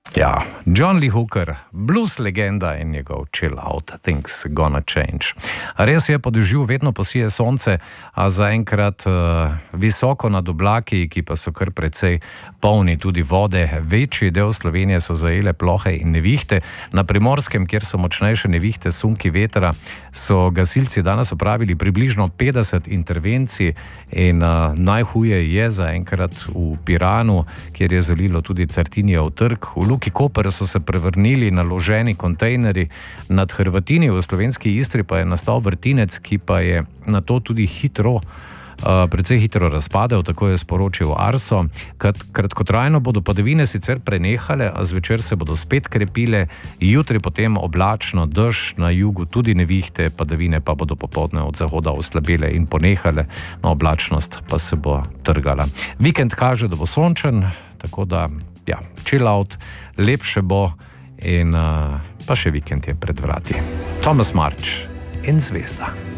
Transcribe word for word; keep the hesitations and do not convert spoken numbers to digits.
Ja, John Lee Hooker, blues legenda in njegov Chill Out, Things Gonna Change. Res je, po dežju vedno posije sonce, a zaenkrat uh, visoko nad oblaki, ki pa so kar precej polni tudi vode. Večji del Slovenije so zajele plohe in nevihte. Na Primorskem, kjer so močnejše nevihte, sunki vetra, so gasilci danes opravili približno petdeset intervencij in uh, najhuje je zaenkrat v Piranu, kjer je zalilo tudi Tartinijev trg. V Luki Koper so se prevrnili naloženi kontejnerji, nad Hrvatini v slovenski Istri pa je nastal vrtinec, ki pa je na to tudi hitro, uh, precej hitro razpadel, tako je sporočil Arso. Kratkotrajno bodo padavine sicer prenehale, a zvečer se bodo spet krepile, jutri potem oblačno, dež, na jugu tudi nevihte, padavine pa bodo popoldne od zahoda oslabele in ponehale, no, oblačnost pa se bo trgala. Vikend kaže, da bo sončen, tako da ja, chill out, lepše bo in uh, pa še vikend je pred vrati. Thomas March in Zvezda.